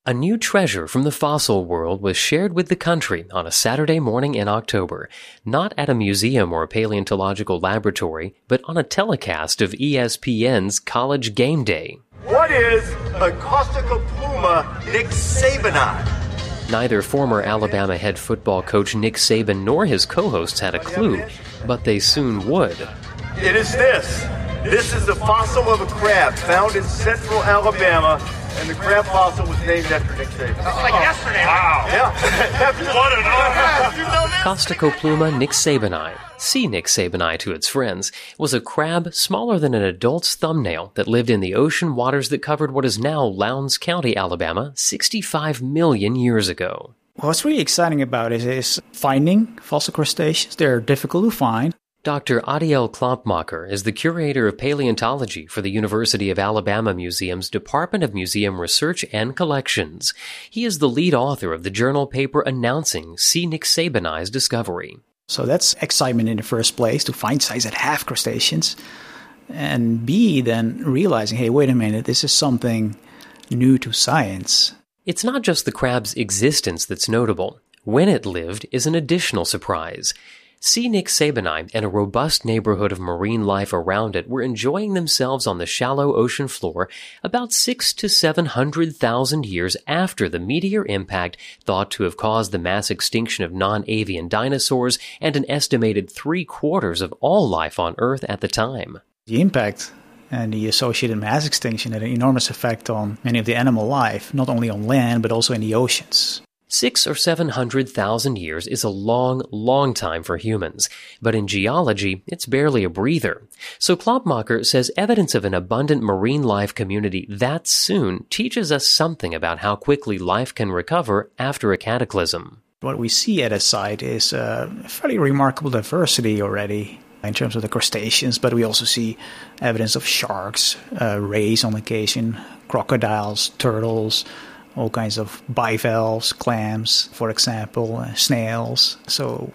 A new treasure from the fossil world was shared with the country on a Saturday morning in October, not at a museum or paleontological laboratory, but on a telecast of ESPN's College Game Day. What is a Costacopluma nicksabeni? Neither former Alabama head football coach Nick Saban nor his co-hosts had a clue, but they soon would. It is this. This is the fossil of a crab found in central Alabama. And the crab fossil was named after Nick Saban. Like yesterday. Wow. Yeah. What an honor. You know this? Costacopluma nicksabeni, C. nicksabeni to its friends, was a crab smaller than an adult's thumbnail that lived in the ocean waters that covered what is now Lowndes County, Alabama, 65 million years ago. What's really exciting about it is finding fossil crustaceans. They're difficult to find. Dr. Adiel Klompmacher is the curator of paleontology for the University of Alabama Museum's Department of Museum Research and Collections. He is the lead author of the journal paper announcing C. nicksabeni's discovery. So that's excitement in the first place, to find sites that have crustaceans. And B, then realizing, hey, wait a minute, this is something new to science. It's not just the crab's existence that's notable. When it lived is an additional surprise. C. nicksabeni and a robust neighborhood of marine life around it were enjoying themselves on the shallow ocean floor about 600,000 to 700,000 years after the meteor impact thought to have caused the mass extinction of non-avian dinosaurs and an estimated 3/4 of all life on Earth at the time. The impact and the associated mass extinction had an enormous effect on many of the animal life, not only on land, but also in the oceans. 600,000 or 700,000 years is a long, long time for humans, but in geology, it's barely a breather. So Klompmacher says evidence of an abundant marine life community that soon teaches us something about how quickly life can recover after a cataclysm. What we see at a site is a fairly remarkable diversity already in terms of the crustaceans, but we also see evidence of sharks, rays on occasion, crocodiles, turtles, all kinds of bivalves, clams, for example, snails. So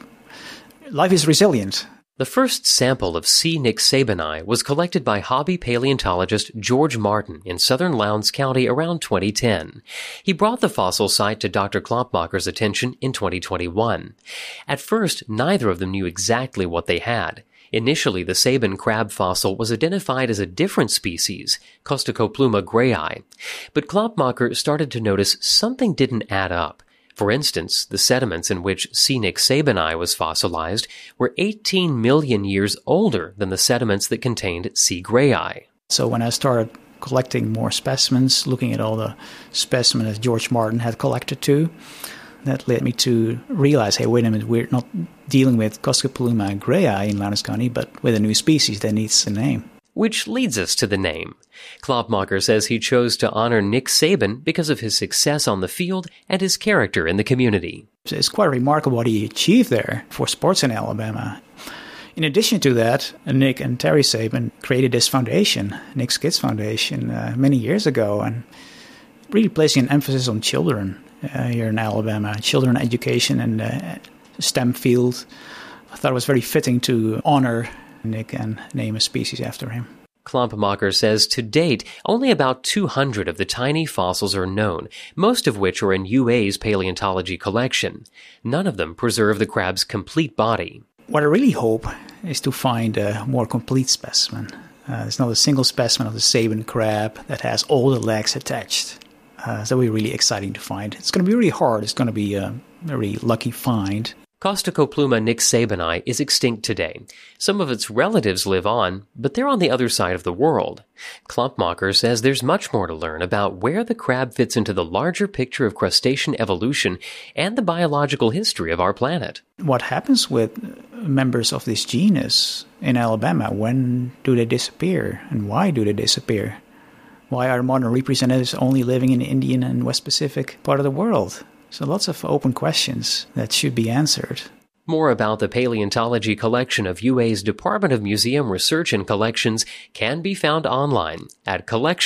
life is resilient. The first sample of C. nicksabeni was collected by hobby paleontologist George Martin in southern Lowndes County around 2010. He brought the fossil site to Dr. Klompmacher's attention in 2021. At first, neither of them knew exactly what they had. Initially, the Saban crab fossil was identified as a different species, Costacopluma grayi. But Klompmacher started to notice something didn't add up. For instance, the sediments in which C. nicksabeni was fossilized were 18 million years older than the sediments that contained C. grayi. So when I started collecting more specimens, looking at all the specimens that George Martin had collected too, that led me to realize, hey, wait a minute, we're not dealing with Costacopluma grayi in Lowndes County, but with a new species that needs a name. Which leads us to the name. Klompmacher says he chose to honor Nick Saban because of his success on the field and his character in the community. It's quite remarkable what he achieved there for sports in Alabama. In addition to that, Nick and Terry Saban created this foundation, Nick's Kids Foundation, many years ago, and really placing an emphasis on children here in Alabama, children education and the STEM field. I thought it was very fitting to honor Nick and name a species after him. Klompmacher says to date, only about 200 of the tiny fossils are known, most of which are in UA's paleontology collection. None of them preserve the crab's complete body. What I really hope is to find a more complete specimen. There's not a single specimen of the Saban crab that has all the legs attached. So that'll be really exciting to find. It's going to be really hard. It's going to be a very lucky find. Costacopluma nicksabeni is extinct today. Some of its relatives live on, but they're on the other side of the world. Klompmacher says there's much more to learn about where the crab fits into the larger picture of crustacean evolution and the biological history of our planet. What happens with members of this genus in Alabama? When do they disappear? And why do they disappear? Why are modern representatives only living in the Indian and West Pacific part of the world? So lots of open questions that should be answered. More about the paleontology collection of UA's Department of Museum Research and Collections can be found online at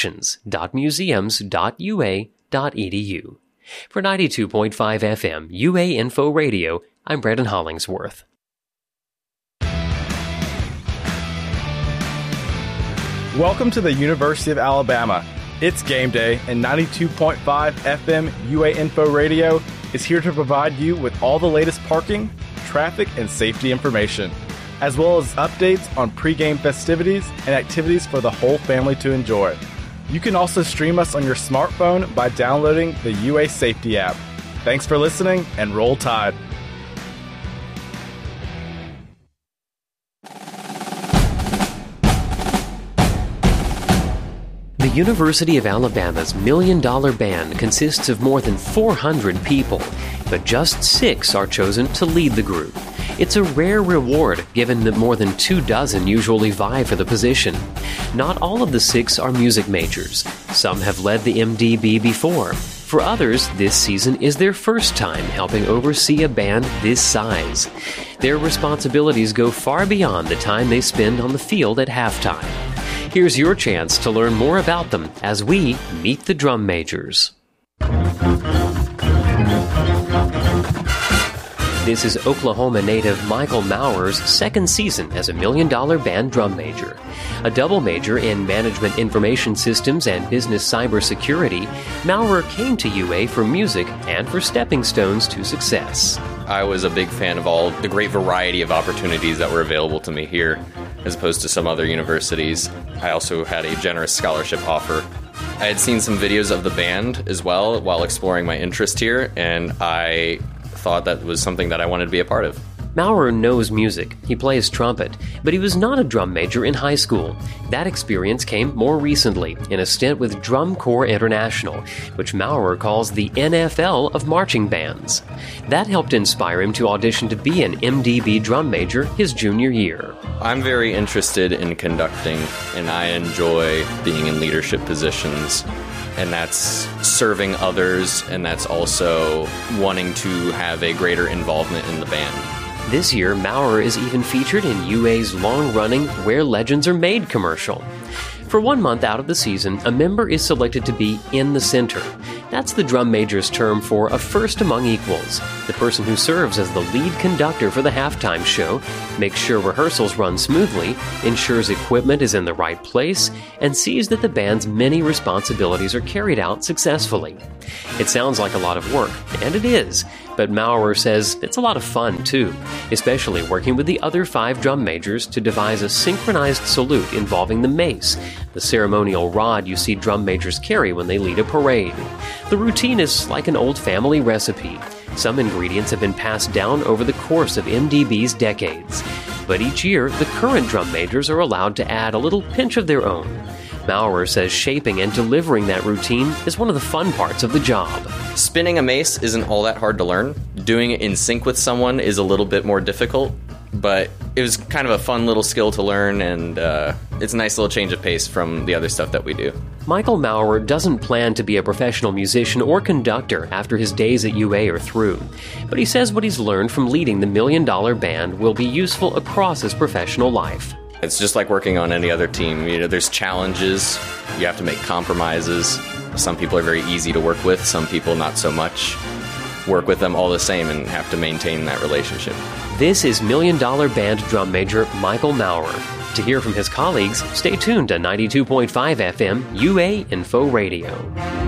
collections.museums.ua.edu. For 92.5 FM UA Info Radio, I'm Brandon Hollingsworth. Welcome to the University of Alabama. It's game day, and 92.5 FM UA Info Radio is here to provide you with all the latest parking, traffic, and safety information, as well as updates on pregame festivities and activities for the whole family to enjoy. You can also stream us on your smartphone by downloading the UA Safety app. Thanks for listening, and roll Tide. The University of Alabama's $1 Million Band consists of more than 400 people, but just 6 are chosen to lead the group. It's a rare reward, given that more than 24 usually vie for the position. Not all of the 6 are music majors. Some have led the MDB before. For others, this season is their first time helping oversee a band this size. Their responsibilities go far beyond the time they spend on the field at halftime. Here's your chance to learn more about them as we meet the drum majors. This is Oklahoma native Michael Mauer's second season as a $1 Million Band drum major. A double major in Management Information Systems and Business Cybersecurity, Mauer came to UA for music and for stepping stones to success. I was a big fan of all the great variety of opportunities that were available to me here, as opposed to some other universities. I also had a generous scholarship offer. I had seen some videos of the band as well while exploring my interest here, and I thought that was something that I wanted to be a part of. Mauer knows music. He plays trumpet, but he was not a drum major in high school. That experience came more recently in a stint with Drum Corps International, which Mauer calls the NFL of marching bands. That helped inspire him to audition to be an MDB drum major his junior year. I'm very interested in conducting, and I enjoy being in leadership positions. And that's serving others, and that's also wanting to have a greater involvement in the band. This year, Mauer is even featured in UA's long-running Where Legends Are Made commercial. For 1 month out of the season, a member is selected to be in the center. That's the drum major's term for a first among equals. The person who serves as the lead conductor for the halftime show, makes sure rehearsals run smoothly, ensures equipment is in the right place, and sees that the band's many responsibilities are carried out successfully. It sounds like a lot of work, and it is, but Mauer says it's a lot of fun too, especially working with the other 5 drum majors to devise a synchronized salute involving the mace, the ceremonial rod you see drum majors carry when they lead a parade. The routine is like an old family recipe. Some ingredients have been passed down over the course of MDB's decades, but each year the current drum majors are allowed to add a little pinch of their own. Mauer says shaping and delivering that routine is one of the fun parts of the job. Spinning a mace isn't all that hard to learn. Doing it in sync with someone is a little bit more difficult, but it was kind of a fun little skill to learn, and it's a nice little change of pace from the other stuff that we do. Michael Mauer doesn't plan to be a professional musician or conductor after his days at UA are through, but he says what he's learned from leading the $1 Million Band will be useful across his professional life. It's just like working on any other team. You know, there's challenges. You have to make compromises. Some people are very easy to work with. Some people not so much. Work with them all the same and have to maintain that relationship. This is $1 Million Band drum major Michael Mauer. To hear from his colleagues, stay tuned to 92.5 FM UA Info Radio.